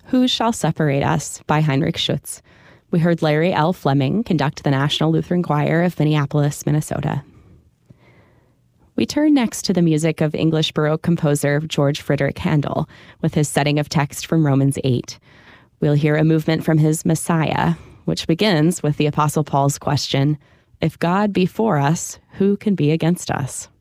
Who Shall Separate Us by Heinrich Schütz. We heard Larry L. Fleming conduct the National Lutheran Choir of Minneapolis, Minnesota. We turn next to the music of English Baroque composer George Frideric Handel with his setting of text from Romans 8. We'll hear a movement from his Messiah, which begins with the Apostle Paul's question, "If God be for us, who can be against us?"